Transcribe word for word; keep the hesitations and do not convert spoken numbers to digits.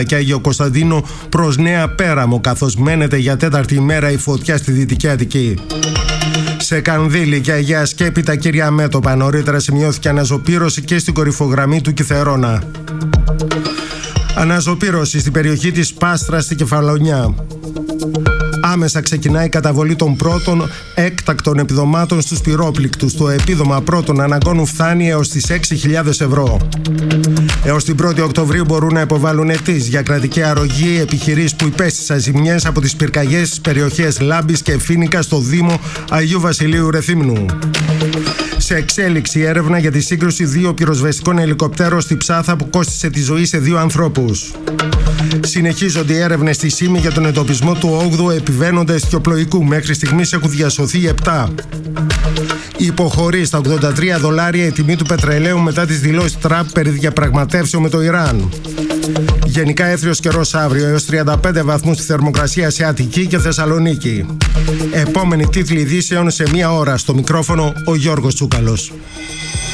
και Αγιο Κωνσταντίνο προς Νέα Πέραμο, καθώς μένεται για τέταρτη ημέρα η φωτιά στη Δυτική Αττική. Σε Κανδύλη και Αγία Σκέπη τα κύρια μέτωπα. Νωρίτερα σημειώθηκε αναζωπήρωση και στην κορυφογραμμή του Κιθερώνα. Αναζωπήρωση στην περιοχή της Πάστρας στη Κεφαλονιά. Άμεσα ξεκινάει η καταβολή των πρώτων έκτακτων επιδομάτων στους πυρόπληκτους. Το επίδομα πρώτων αναγκών φτάνει έως τις έξι χιλιάδες ευρώ. Έως την πρώτη Οκτωβρίου μπορούν να υποβάλουν αιτήσεις για κρατική αρρωγή επιχειρήσεις που υπέστησαν ζημιές από τις πυρκαγιές στις περιοχές Λάμπης και Φοίνικα στο Δήμο Αγίου Βασιλείου Ρεθύμνου. Σε εξέλιξη έρευνα για τη σύγκρουση δύο πυροσβεστικών ελικοπτέρων στη Ψάθα που κόστισε τη ζωή σε δύο ανθρώπους. Συνεχίζονται οι έρευνες στη Σύμη για τον εντοπισμό του όγδοου επιβαίνοντες Θειοπλοϊκού. Μέχρι στιγμής έχουν διασωθεί επτά. Υποχωρεί στα ογδόντα τρία δολάρια η τιμή του πετρελαίου μετά τις δηλώσεις Τραμπ περί διαπραγματεύσεων με το Ιράν. Γενικά έθριος καιρός αύριο, έως τριάντα πέντε βαθμούς στη θερμοκρασία σε Αττική και Θεσσαλονίκη. Επόμενη τίτλη ειδήσεων σε μία ώρα. Στο μικρόφωνο ο Γιώργος Τσούκαλος.